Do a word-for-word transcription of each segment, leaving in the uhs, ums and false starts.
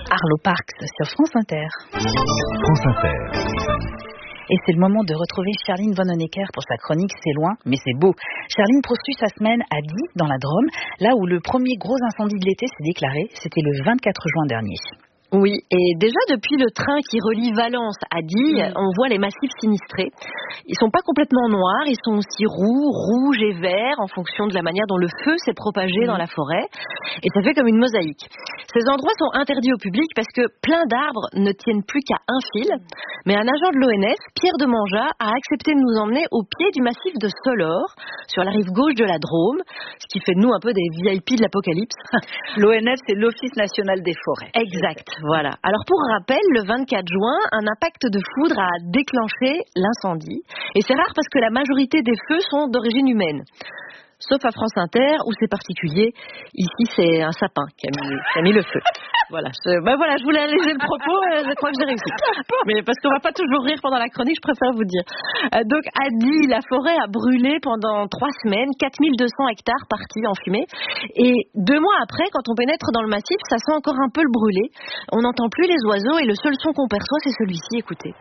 Arlo Parks sur France Inter. France Inter. Et c'est le moment de retrouver Charline Vanhoenacker pour sa chronique C'est loin, mais c'est beau. Charline poursuit sa semaine à Die, dans la Drôme, là où le premier gros incendie de l'été s'est déclaré. C'était le vingt-quatre juin dernier. Oui, et déjà depuis le train qui relie Valence à Die, mmh. on voit les massifs sinistrés. Ils sont pas complètement noirs, ils sont aussi roux, rouges et verts en fonction de la manière dont le feu s'est propagé mmh. dans la forêt. Et ça fait comme une mosaïque. Ces endroits sont interdits au public parce que plein d'arbres ne tiennent plus qu'à un fil. Mais un agent de l'O N F, Pierre Demangeat, a accepté de nous emmener au pied du massif de Solor, sur la rive gauche de la Drôme, ce qui fait de nous un peu des V I P de l'apocalypse. L'O N F, c'est l'Office National des Forêts. Exact. Voilà. Alors pour rappel, le vingt-quatre juin, un impact de foudre a déclenché l'incendie. Et c'est rare parce que la majorité des feux sont d'origine humaine. Sauf à France Inter, où c'est particulier. Ici, c'est un sapin qui a mis, qui a mis le feu. Voilà. Je, ben voilà, je voulais alléger le propos, je crois que j'ai réussi. Mais parce qu'on va pas toujours rire pendant la chronique, je préfère vous dire. Euh, donc, à Die, la forêt a brûlé pendant trois semaines, quatre mille deux cents hectares partis en fumée. Et deux mois après, quand on pénètre dans le massif, ça sent encore un peu le brûlé. On n'entend plus les oiseaux et le seul son qu'on perçoit, c'est celui-ci. Écoutez.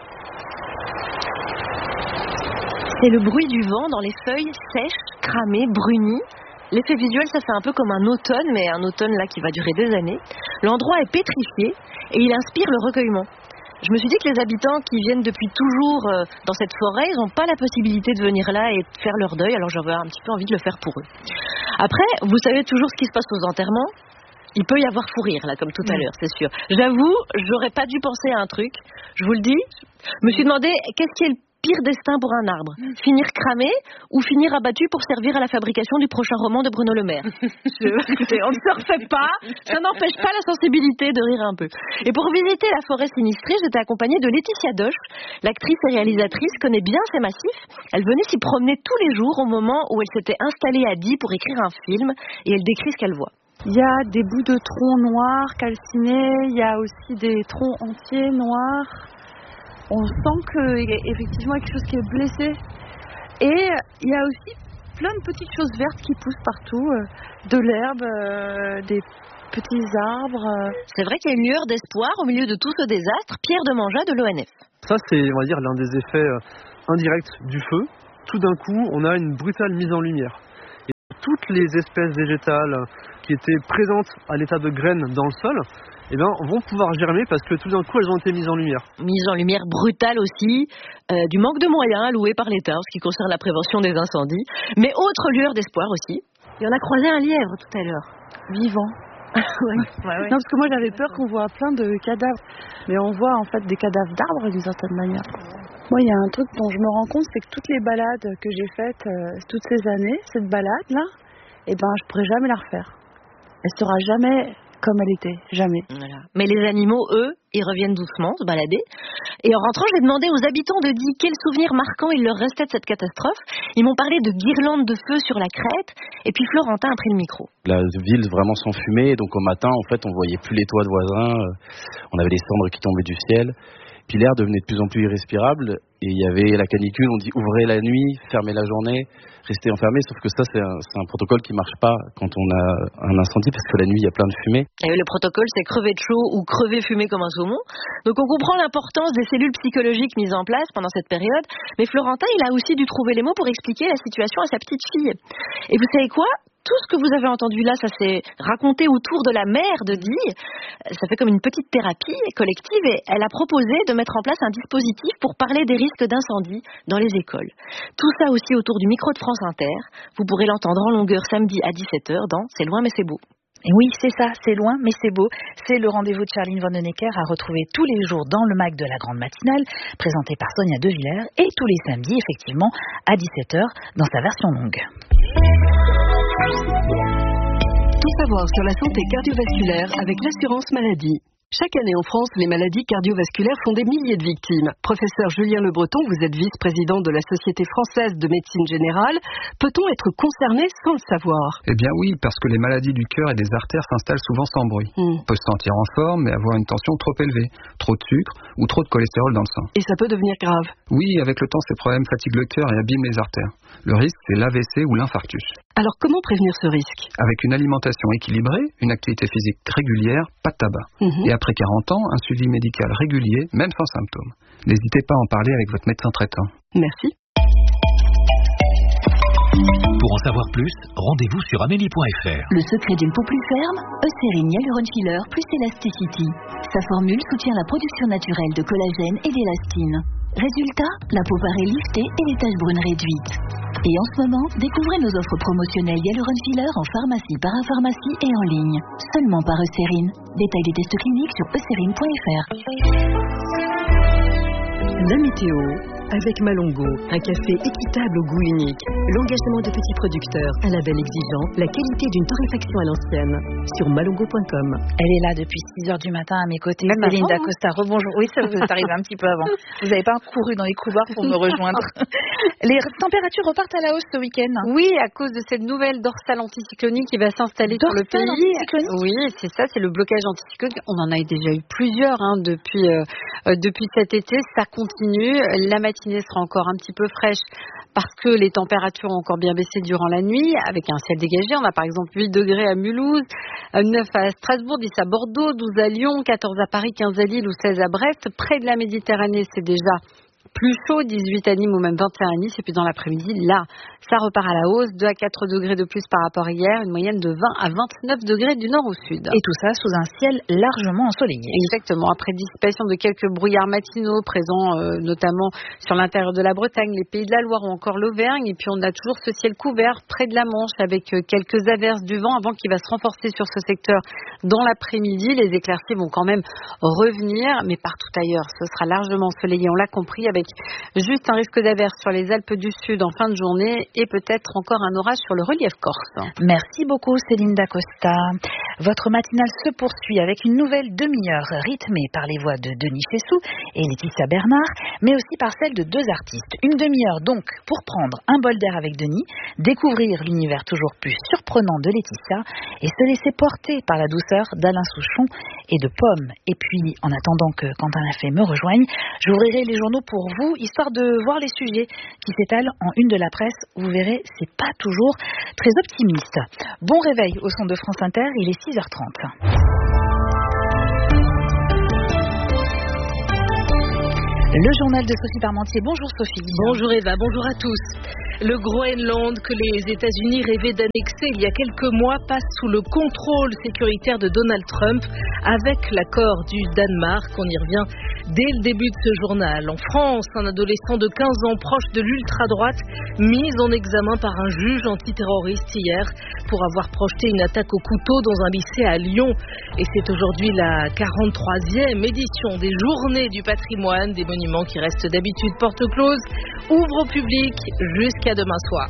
C'est le bruit du vent dans les feuilles sèches, cramées, brunies. L'effet visuel, ça fait un peu comme un automne, mais un automne là qui va durer des années. L'endroit est pétrifié et il inspire le recueillement. Je me suis dit que les habitants qui viennent depuis toujours euh, dans cette forêt, ils n'ont pas la possibilité de venir là et de faire leur deuil, alors j'avais un petit peu envie de le faire pour eux. Après, vous savez toujours ce qui se passe aux enterrements. Il peut y avoir fou rire, là, comme tout à l'heure, c'est sûr. J'avoue, j'aurais pas dû penser à un truc. Je vous le dis. Je me suis demandé, qu'est-ce qui est le pire destin pour un arbre ? Finir cramé ou finir abattu pour servir à la fabrication du prochain roman de Bruno Le Maire ? Je... Écoutez, on ne se refait pas, ça n'empêche pas la sensibilité de rire un peu. Et pour visiter la forêt sinistrée, j'étais accompagnée de Laetitia Doche. L'actrice et réalisatrice connaît bien ces massifs. Elle venait s'y promener tous les jours au moment où elle s'était installée à Die pour écrire un film et elle décrit ce qu'elle voit. Il y a des bouts de troncs noirs calcinés, il y a aussi des troncs entiers noirs. On sent qu'il y a effectivement quelque chose qui est blessé. Et il y a aussi plein de petites choses vertes qui poussent partout. De l'herbe, euh, des petits arbres. C'est vrai qu'il y a une lueur d'espoir au milieu de tout ce désastre. Pierre Demangeat de l'O N F. Ça, c'est, on va dire, l'un des effets indirects du feu. Tout d'un coup, on a une brutale mise en lumière. Et toutes les espèces végétales qui étaient présentes à l'état de graines dans le sol, eh bien, vont pouvoir germer parce que tout d'un coup, elles ont été mises en lumière. Mise en lumière brutale aussi, euh, du manque de moyens alloués par l'État en ce qui concerne la prévention des incendies. Mais autre lueur d'espoir aussi. Et on a croisé un lièvre tout à l'heure. Vivant. ouais. Ouais, ouais. Non, parce que moi, j'avais peur qu'on voit plein de cadavres. Mais on voit en fait des cadavres d'arbres d'une certaine manière. Moi, il y a un truc dont je me rends compte, c'est que toutes les balades que j'ai faites euh, toutes ces années, cette balade-là, eh ben, je pourrais jamais la refaire. Elle sera jamais comme elle était, jamais. Voilà. Mais les animaux, eux, ils reviennent doucement se balader. Et en rentrant, j'ai demandé aux habitants de Die quels souvenirs marquants il leur restait de cette catastrophe. Ils m'ont parlé de guirlandes de feu sur la crête. Et puis Florentin a pris le micro. La ville vraiment s'enfumait. Donc au matin, en fait, on voyait plus les toits de voisins. On avait les cendres qui tombaient du ciel. Puis l'air devenait de plus en plus irrespirable. Et il y avait la canicule, on dit ouvrez la nuit, fermez la journée, restez enfermés. Sauf que ça, c'est un, c'est un protocole qui marche pas quand on a un incendie, parce que la nuit, il y a plein de fumée. Et le protocole, c'est crever de chaud ou crever fumé comme un saumon. Donc on comprend l'importance des cellules psychologiques mises en place pendant cette période. Mais Florentin, il a aussi dû trouver les mots pour expliquer la situation à sa petite fille. Et vous savez quoi ? Tout ce que vous avez entendu là, ça s'est raconté autour de la mère de Die. Ça fait comme une petite thérapie collective et elle a proposé de mettre en place un dispositif pour parler des risques d'incendie dans les écoles. Tout ça aussi autour du micro de France Inter. Vous pourrez l'entendre en longueur samedi à dix-sept heures dans C'est loin mais c'est beau. Et oui, c'est ça, c'est loin, mais c'est beau. C'est le rendez-vous de Charline Vanhoenacker à retrouver tous les jours dans le Mac de la Grande Matinale, présenté par Sonia De Villers, et tous les samedis, effectivement, à dix-sept heures, dans sa version longue. Tout savoir sur la santé cardiovasculaire avec l'assurance maladie. Chaque année en France, les maladies cardiovasculaires font des milliers de victimes. Professeur Julien Le Breton, vous êtes vice-président de la Société française de médecine générale. Peut-on être concerné sans le savoir ? Eh bien oui, parce que les maladies du cœur et des artères s'installent souvent sans bruit. Mmh. On peut se sentir en forme, mais avoir une tension trop élevée, trop de sucre ou trop de cholestérol dans le sang. Et ça peut devenir grave ? Oui, avec le temps, ces problèmes fatiguent le cœur et abîment les artères. Le risque, c'est l'A V C ou l'infarctus. Alors comment prévenir ce risque? Avec une alimentation équilibrée, une activité physique régulière, pas de tabac. Mmh. Et après quarante ans, un suivi médical régulier, même sans symptômes. N'hésitez pas à en parler avec votre médecin traitant. Merci. Pour en savoir plus, rendez-vous sur amélie point f r. Le secret d'une peau plus ferme, Eucérine Hyaluron Filler plus Elasticity. Sa formule soutient la production naturelle de collagène et d'élastine. Résultat, la peau paraît liftée et les taches brunes réduites. Et en ce moment, découvrez nos offres promotionnelles Hyaluron Filler en pharmacie, parapharmacie et en ligne. Seulement par Eucérine. Détail des tests cliniques sur eucérine point f r. La météo avec Malongo, un café équitable au goût unique, l'engagement de petits producteurs, un label exigeant, la qualité d'une torréfaction à l'ancienne. Sur malongo point com. Elle est là depuis six heures du matin à mes côtés. Même Céline avant, Dacosta, rebonjour. Oui, ça vous est arrivé un petit peu avant. Vous n'avez pas couru dans les couloirs pour me rejoindre. Les températures repartent à la hausse ce week-end. Oui, à cause de cette nouvelle dorsale anticyclonique qui va s'installer sur le pays. Oui, c'est ça, c'est le blocage anticyclonique. On en a déjà eu plusieurs hein, depuis, euh, depuis cet été. Ça continue. La matinée sera encore un petit peu fraîche parce que les températures ont encore bien baissé durant la nuit avec un ciel dégagé. On a par exemple huit degrés à Mulhouse, neuf à Strasbourg, dix à Bordeaux, douze à Lyon, quatorze à Paris, quinze à Lille ou seize à Brest. Près de la Méditerranée, c'est déjà plus chaud, dix-huit à Nîmes ou même vingt et un à Nice. Et puis dans l'après-midi, là, ça repart à la hausse, deux à quatre degrés de plus par rapport à hier, une moyenne de vingt à vingt-neuf degrés du nord au sud. Et tout ça sous un ciel largement ensoleillé. Exactement, après dissipation de quelques brouillards matinaux présents euh, notamment sur l'intérieur de la Bretagne, les Pays de la Loire ou encore l'Auvergne. Et puis on a toujours ce ciel couvert près de la Manche avec euh, quelques averses du vent avant qu'il va se renforcer sur ce secteur dans l'après-midi. Les éclaircies vont quand même revenir, mais partout ailleurs, ce sera largement ensoleillé, on l'a compris, avec juste un risque d'averse sur les Alpes du Sud en fin de journée et peut-être encore un orage sur le relief corse. Merci beaucoup Céline Dacosta. Votre matinale se poursuit avec une nouvelle demi-heure rythmée par les voix de Denis Chessou et Laetitia Bernard, mais aussi par celle de deux artistes. Une demi-heure donc pour prendre un bol d'air avec Denis, découvrir l'univers toujours plus surprenant de Laetitia et se laisser porter par la douceur d'Alain Souchon et de Pomme. Et puis, en attendant que Quentin Lafay me rejoigne, j'ouvrirai les journaux pour vous, histoire de voir les sujets qui s'étalent en une de la presse. Vous verrez, c'est pas toujours très optimiste. Bon réveil au son de France Inter, il est six heures trente. Le journal de Sophie Parmentier. Bonjour Sophie. Bonjour Eva, bonjour à tous. Le Groenland que les États-Unis rêvaient d'annexer il y a quelques mois passe sous le contrôle sécuritaire de Donald Trump avec l'accord du Danemark. On y revient dès le début de ce journal. En France, un adolescent de quinze ans proche de l'ultra-droite mis en examen par un juge antiterroriste hier pour avoir projeté une attaque au couteau dans un lycée à Lyon. Et c'est aujourd'hui la quarante-troisième édition des Journées du patrimoine, des monuments qui restent d'habitude porte close, ouvrent au public jusqu'à demain soir.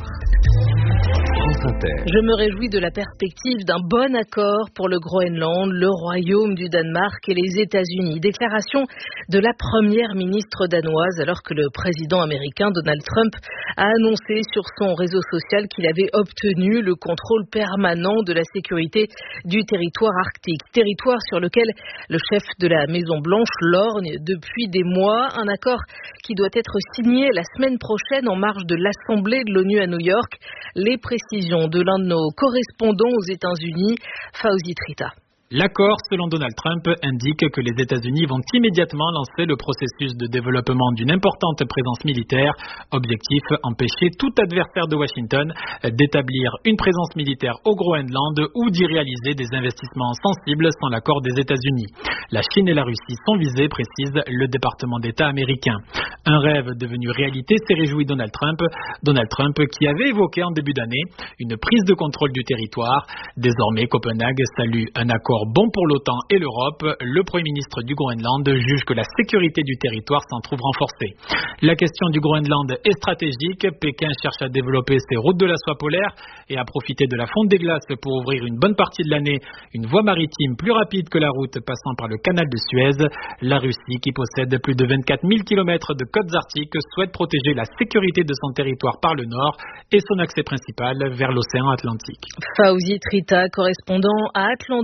Je me réjouis de la perspective d'un bon accord pour le Groenland, le Royaume du Danemark et les États-Unis. Déclaration de la première ministre danoise alors que le président américain Donald Trump a annoncé sur son réseau social qu'il avait obtenu le contrôle permanent de la sécurité du territoire arctique. Territoire sur lequel le chef de la Maison-Blanche lorgne depuis des mois. Un accord qui doit être signé la semaine prochaine en marge de l'Assemblée de l'ONU à New York. Les précisions de l'un de nos correspondants aux États-Unis, Fauzi Trita. L'accord, selon Donald Trump, indique que les États-Unis vont immédiatement lancer le processus de développement d'une importante présence militaire. Objectif, empêcher tout adversaire de Washington d'établir une présence militaire au Groenland ou d'y réaliser des investissements sensibles sans l'accord des États-Unis. La Chine et la Russie sont visées, précise le département d'État américain. Un rêve devenu réalité, s'est réjoui Donald Trump. Donald Trump qui avait évoqué en début d'année une prise de contrôle du territoire. Désormais, Copenhague salue un accord bon pour l'OTAN et l'Europe. Le Premier ministre du Groenland juge que la sécurité du territoire s'en trouve renforcée. La question du Groenland est stratégique. Pékin cherche à développer ses routes de la soie polaire et à profiter de la fonte des glaces pour ouvrir une bonne partie de l'année une voie maritime plus rapide que la route passant par le canal de Suez. La Russie, qui possède plus de vingt-quatre mille kilomètres de côtes arctiques, souhaite protéger la sécurité de son territoire par le nord et son accès principal vers l'océan Atlantique. Fauzi Trita, correspondant à Atlanta pour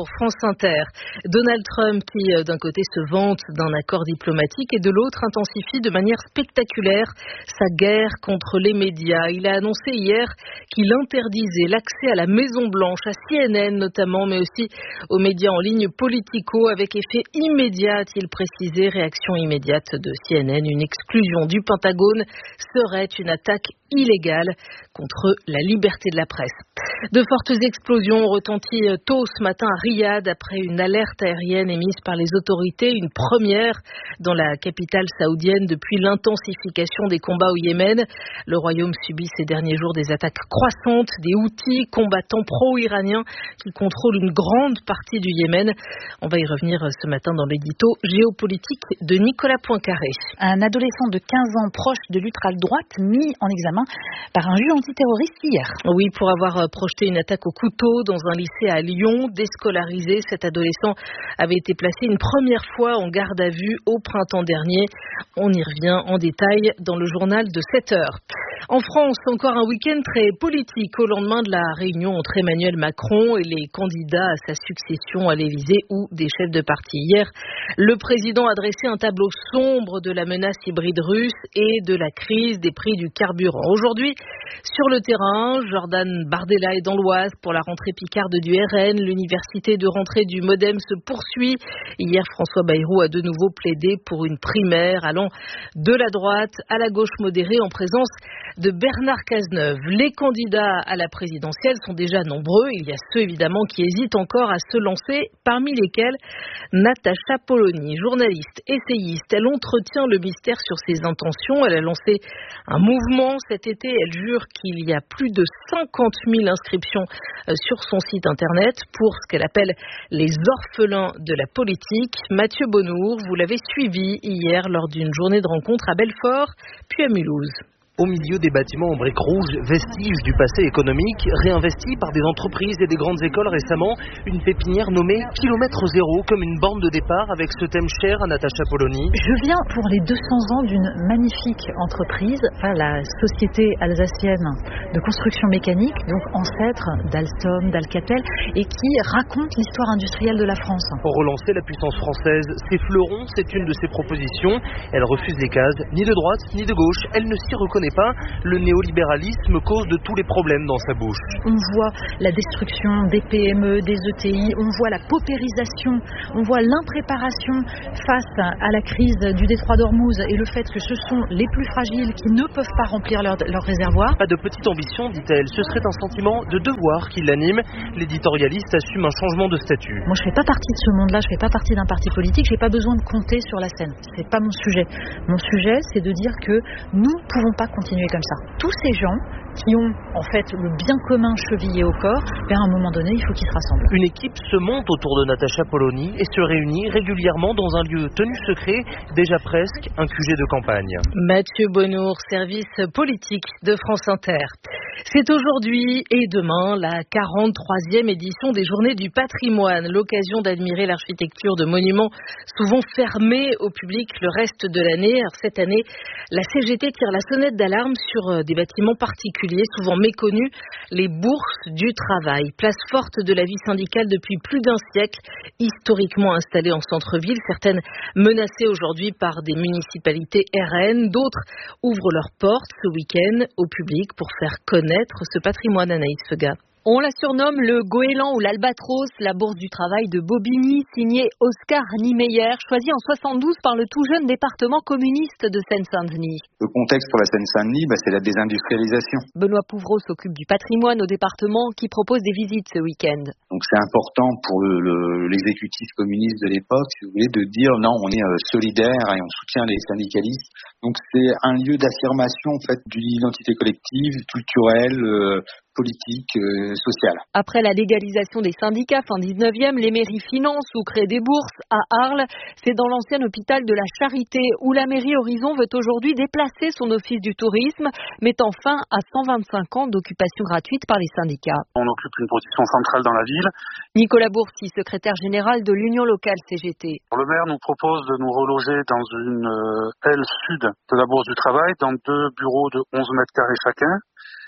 pour France Inter. Donald Trump qui, d'un côté, se vante d'un accord diplomatique et de l'autre intensifie de manière spectaculaire sa guerre contre les médias. Il a annoncé hier qu'il interdisait l'accès à la Maison-Blanche, à C N N notamment, mais aussi aux médias en ligne Politico, avec effet immédiat, a-t-il précisé. Réaction immédiate de C N N, une exclusion du Pentagone serait une attaque illégale contre la liberté de la presse. De fortes explosions ont retenti tôt ce matin à Riyad après une alerte aérienne émise par les autorités, une première dans la capitale saoudienne depuis l'intensification des combats au Yémen. Le royaume subit ces derniers jours des attaques croissantes des Houthis, combattants pro-iraniens qui contrôlent une grande partie du Yémen. On va y revenir ce matin dans l'édito géopolitique de Nicolas Poincaré. Un adolescent de quinze ans proche de l'ultra-droite mis en examen par un juge antiterroriste hier. Oui, pour avoir projeté une attaque au couteau dans un lycée à Lyon, déscolarisé, cet adolescent avait été placé une première fois en garde à vue au printemps dernier. On y revient en détail dans le journal de sept heures. En France, encore un week-end très politique au lendemain de la réunion entre Emmanuel Macron et les candidats à sa succession à l'Élysée ou des chefs de parti. Hier, le président a dressé un tableau sombre de la menace hybride russe et de la crise des prix du carburant. Aujourd'hui, sur le terrain, Jordan Bardella est dans l'Oise pour la rentrée picarde du R N. L'université de rentrée du Modem se poursuit. Hier, François Bayrou a de nouveau plaidé pour une primaire allant de la droite à la gauche modérée en présence de Bernard Cazeneuve. Les candidats à la présidentielle sont déjà nombreux. Il y a ceux évidemment qui hésitent encore à se lancer, parmi lesquels Natacha Polony, journaliste, essayiste. Elle entretient le mystère sur ses intentions. Elle a lancé un mouvement cet été. Elle jure qu'il y a plus de cinquante mille inscriptions sur son site internet pour ce qu'elle appelle les orphelins de la politique. Mathieu Bonnour, vous l'avez suivi hier lors d'une journée de rencontre à Belfort, puis à Mulhouse. Au milieu des bâtiments en briques rouges, vestiges du passé économique, réinvestis par des entreprises et des grandes écoles récemment, une pépinière nommée Kilomètre Zéro, comme une borne de départ avec ce thème cher à Natacha Polony. Je viens pour les deux cents ans d'une magnifique entreprise, la Société Alsacienne de Construction Mécanique, donc ancêtre d'Alstom, d'Alcatel, et qui raconte l'histoire industrielle de la France. Pour relancer la puissance française, ses fleurons, c'est une de ses propositions. Elle refuse les cases, ni de droite, ni de gauche. Elle ne s'y reconnaît pas, le néolibéralisme cause de tous les problèmes dans sa bouche. On voit la destruction des P M E, des E T I, on voit la paupérisation, on voit l'impréparation face à la crise du détroit d'Ormuz et le fait que ce sont les plus fragiles qui ne peuvent pas remplir leur, leur réservoir. Pas de petite ambition, dit-elle, ce serait un sentiment de devoir qui l'anime. L'éditorialiste assume un changement de statut. Moi je fais pas partie de ce monde-là, je fais pas partie d'un parti politique, j'ai pas besoin de compter sur la scène. C'est pas mon sujet. Mon sujet, c'est de dire que nous ne pouvons pas continuer comme ça. Tous ces gens qui ont en fait le bien commun chevillé au corps, vers un moment donné, il faut qu'ils se rassemblent. Une équipe se monte autour de Natacha Polony et se réunit régulièrement dans un lieu tenu secret, déjà presque un Q G de campagne. Mathieu Bonnour, service politique de France Inter. C'est aujourd'hui et demain la quarante-troisième édition des Journées du patrimoine, l'occasion d'admirer l'architecture de monuments souvent fermés au public le reste de l'année. Alors cette année, la C G T tire la sonnette d'alarme sur des bâtiments particuliers, souvent méconnus, les bourses du travail. Place forte de la vie syndicale depuis plus d'un siècle, historiquement installées en centre-ville, certaines menacées aujourd'hui par des municipalités R N, d'autres ouvrent leurs portes ce week-end au public pour faire connaître ce patrimoine. Anaïs Fega. On la surnomme le goéland ou l'albatros, la bourse du travail de Bobigny, signée Oscar Niemeyer, choisie en soixante-douze par le tout jeune département communiste de Seine-Saint-Denis. Le contexte pour la Seine-Saint-Denis, bah, c'est la désindustrialisation. Benoît Pouvreau s'occupe du patrimoine au département qui propose des visites ce week-end. Donc c'est important pour le, le, l'exécutif communiste de l'époque, si vous voulez, de dire non, on est euh, solidaire et on soutient les syndicalistes. Donc c'est un lieu d'affirmation en fait d'une identité collective, culturelle, euh, politique, euh, sociale. Après la légalisation des syndicats fin dix-neuvième, les mairies financent ou créent des bourses à Arles. C'est dans l'ancien hôpital de la Charité où la mairie Horizon veut aujourd'hui déplacer son office du tourisme, mettant fin à cent vingt-cinq ans d'occupation gratuite par les syndicats. On occupe une position centrale dans la ville. Nicolas Bourcy, secrétaire général de l'Union locale C G T. Le maire nous propose de nous reloger dans une aile sud de la Bourse du Travail, dans deux bureaux de onze mètres carrés chacun.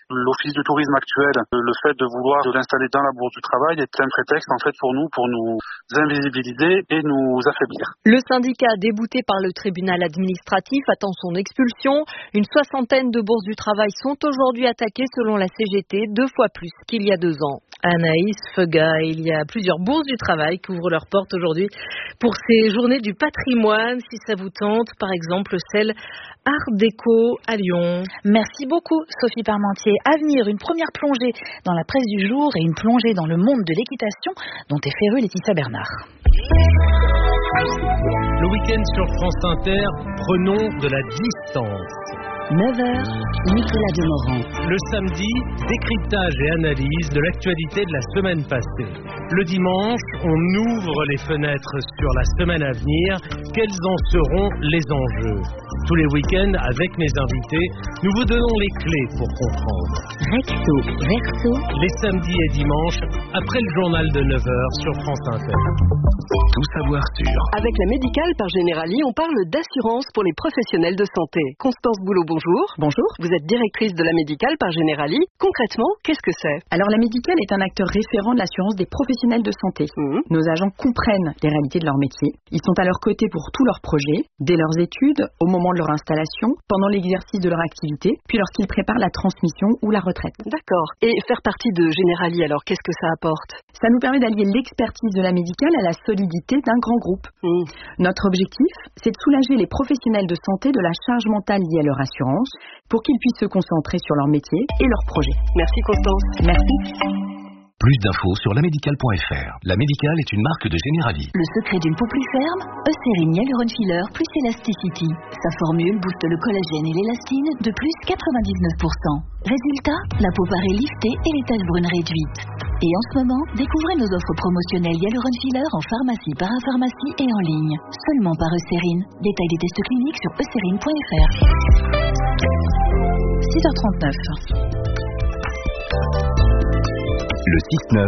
L'office du tourisme actuel, le fait de vouloir l'installer dans la bourse du travail est un prétexte en fait pour nous, pour nous invisibiliser et nous affaiblir. Le syndicat débouté par le tribunal administratif attend son expulsion. Une soixantaine de bourses du travail sont aujourd'hui attaquées selon la C G T, deux fois plus qu'il y a deux ans. Anaïs Fega, il y a plusieurs bourses du travail qui ouvrent leurs portes aujourd'hui pour ces journées du patrimoine. Si ça vous tente, par exemple celle Art Déco à Lyon. Merci beaucoup Sophie Parmentier. À venir, une première plongée dans la presse du jour et une plongée dans le monde de l'équitation dont est férue Laetitia Bernard. Le week-end sur France Inter, prenons de la distance. neuf heures, Nicolas Demorand. Le samedi, décryptage et analyse de l'actualité de la semaine passée. Le dimanche, on ouvre les fenêtres sur la semaine à venir. Quels en seront les enjeux ? Tous les week-ends, avec mes invités, nous vous donnons les clés pour comprendre. Recto, verso. Les samedis et dimanches, après le journal de neuf heures sur France Inter. Tout savoir sur. Avec la médicale par Generali, on parle d'assurance pour les professionnels de santé. Constance Boulot, bonjour. Bonjour. Vous êtes directrice de la médicale par Generali. Concrètement, qu'est-ce que c'est ? Alors la médicale est un acteur référent de l'assurance des professionnels de santé. Mmh. Nos agents comprennent les réalités de leur métier. Ils sont à leur côté pour tous leurs projets, dès leurs études, au moment de leur installation, pendant l'exercice de leur activité, puis lorsqu'ils préparent la transmission ou la retraite. D'accord. Et faire partie de Generali, alors qu'est-ce que ça apporte ? Ça nous permet d'allier l'expertise de la médicale à la solidité d'un grand groupe. Mmh. Notre objectif, c'est de soulager les professionnels de santé de la charge mentale liée à leur assurance pour qu'ils puissent se concentrer sur leur métier et leurs projets. Merci Constance. Merci. Plus d'infos sur lamédicale point f r. La Médicale est une marque de Generali. Le secret d'une peau plus ferme, Eucérine Hyaluron Filler plus Elasticity. Sa formule booste le collagène et l'élastine de plus quatre-vingt-dix-neuf pour cent. Résultat, la peau paraît liftée et les taches brunes réduites. Et en ce moment, découvrez nos offres promotionnelles Hyaluron Filler en pharmacie, parapharmacie et en ligne. Seulement par Eucérine. Détail des tests cliniques sur eucérine point f r. six heures trente-neuf. Le six neuf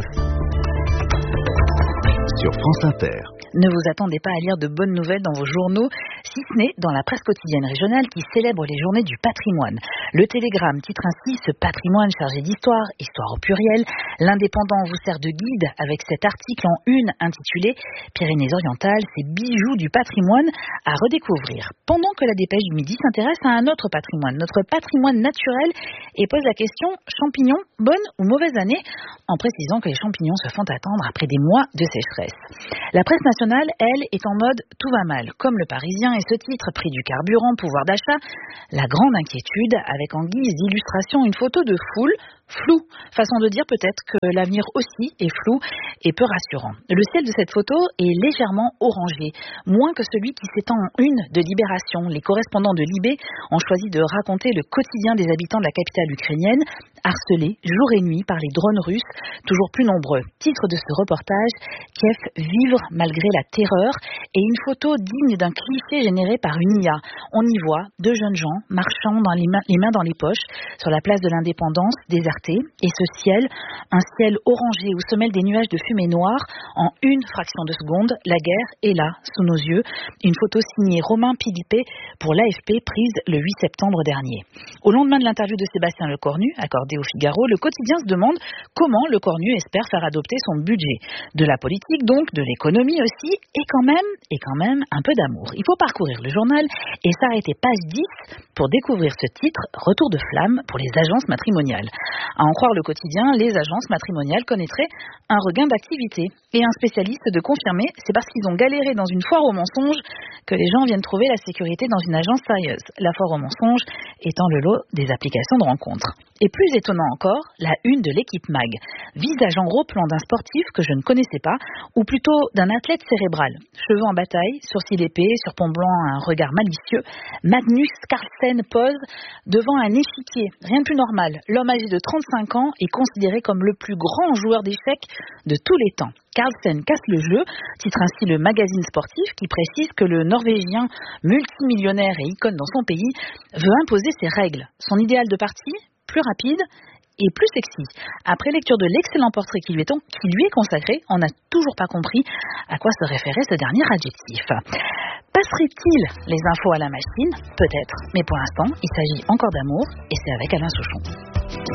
sur France Inter. Ne vous attendez pas à lire de bonnes nouvelles dans vos journaux, si ce n'est dans la presse quotidienne régionale qui célèbre les journées du patrimoine. Le Télégramme titre ainsi ce patrimoine chargé d'histoire, histoire au pluriel. L'Indépendant vous sert de guide avec cet article en une intitulé Pyrénées-Orientales, ces bijoux du patrimoine à redécouvrir. Pendant que la Dépêche du Midi s'intéresse à un autre patrimoine, notre patrimoine naturel, et pose la question champignons, bonne ou mauvaise année, en précisant que les champignons se font attendre après des mois de sécheresse. La presse nationale, elle, est en mode tout va mal, comme le Parisien et ce titre, prix du carburant, pouvoir d'achat, la grande inquiétude avec en guise d'illustration une photo de foule flou, façon de dire peut-être que l'avenir aussi est flou et peu rassurant. Le ciel de cette photo est légèrement orangé, moins que celui qui s'étend en une de Libération. Les correspondants de Libé ont choisi de raconter le quotidien des habitants de la capitale ukrainienne, harcelés jour et nuit par les drones russes, toujours plus nombreux. Titre de ce reportage, Kiev vivre malgré la terreur, et une photo digne d'un cliché généré par une I A. On y voit deux jeunes gens marchant dans les, mains, les mains dans les poches sur la place de l'Indépendance, désertée. Et ce ciel, un ciel orangé où se mêlent des nuages de fumée noire, en une fraction de seconde, la guerre est là, sous nos yeux. Une photo signée Romain Pilipé pour l'A F P, prise le huit septembre dernier. Au lendemain de l'interview de Sébastien Lecornu, accordée au Figaro, le quotidien se demande comment Lecornu espère faire adopter son budget. De la politique donc, de l'économie aussi, et quand même, et quand même un peu d'amour. Il faut parcourir le journal et s'arrêter page dix pour découvrir ce titre, Retour de flamme pour les agences matrimoniales. À en croire le quotidien, les agences matrimoniales connaîtraient un regain d'activité. Et un spécialiste de confirmer, c'est parce qu'ils ont galéré dans une foire aux mensonges que les gens viennent trouver la sécurité dans une agence sérieuse. La foire aux mensonges étant le lot des applications de rencontres. Et plus étonnant encore, la une de l'équipe Mag. Visage en gros plan d'un sportif que je ne connaissais pas, ou plutôt d'un athlète cérébral. Cheveux en bataille, sourcils épais, surplombant un regard malicieux, Magnus Carlsen pose devant un échiquier. Rien de plus normal. L'homme âgé de trente-cinq ans est considéré comme le plus grand joueur d'échecs de tous les temps. Carlsen casse le jeu, titre ainsi le magazine sportif qui précise que le Norvégien multimillionnaire et icône dans son pays veut imposer ses règles. Son idéal de partie, plus rapide et plus sexy. Après lecture de l'excellent portrait qui lui est, qui lui est consacré, on n'a toujours pas compris à quoi se référait ce dernier adjectif. Passerait-il les infos à la machine ? Peut-être, mais pour l'instant, il s'agit encore d'amour et c'est avec Alain Souchon.